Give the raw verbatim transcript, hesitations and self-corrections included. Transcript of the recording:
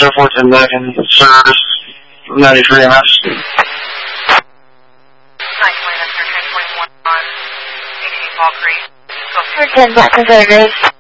Air Force and back in service, ninety-three M S. nine twenty, that's ten twenty-one on eighty-eight Fall Creek. ten, back to service.